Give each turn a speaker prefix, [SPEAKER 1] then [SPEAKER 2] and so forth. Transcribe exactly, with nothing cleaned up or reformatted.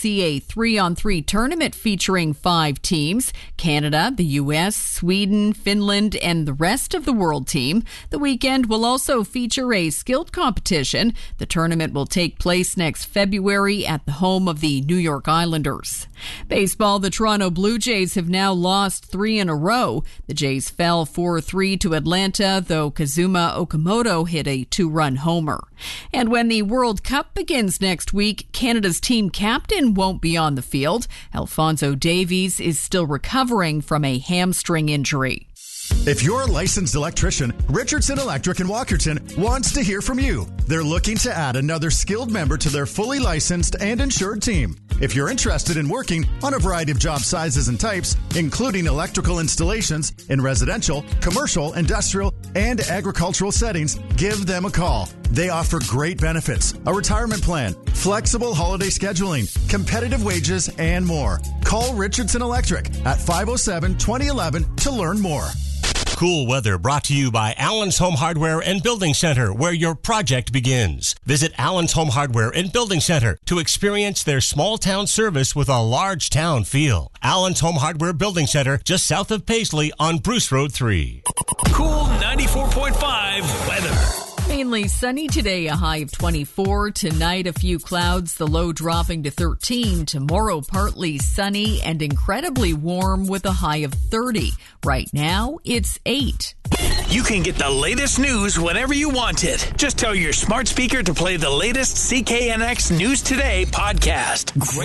[SPEAKER 1] see a three-on-three tournament featuring five teams: Canada, the U S, Sweden, Finland, and the rest of the world team. The weekend will also feature a skilled competition. The tournament will take place next February at the home of the New York Islanders. Baseball, the Toronto Blue Jays have now lost three in a row. The Jays fell four three to Atlanta, though Kazuma Okamoto hit a two-run homer. And when the World Cup begins next week, Canada's team captain won't be on the field. Alphonso Davies is still recovering from a hamstring injury.
[SPEAKER 2] If you're a licensed electrician, Richardson Electric in Walkerton wants to hear from you. They're looking to add another skilled member to their fully licensed and insured team. If you're interested in working on a variety of job sizes and types, including electrical installations in residential, commercial, industrial, and agricultural settings, give them a call. They offer great benefits, a retirement plan, flexible holiday scheduling, competitive wages, and more. Call Richardson Electric at five oh seven, two oh one one to learn more.
[SPEAKER 3] Cool weather brought to you by Allen's Home Hardware and Building Center, where your project begins. Visit Allen's Home Hardware and Building Center to experience their small town service with a large town feel. Allen's Home Hardware Building Center, just south of Paisley on Bruce Road three.
[SPEAKER 4] Cool ninety-four point five weather.
[SPEAKER 1] Mainly sunny today, a high of twenty-four. Tonight, a few clouds, the low dropping to thirteen. Tomorrow, partly sunny and incredibly warm with a high of thirty. Right now, it's eight.
[SPEAKER 4] You can get the latest news whenever you want it. Just tell your smart speaker to play the latest C K N X News Today podcast. Great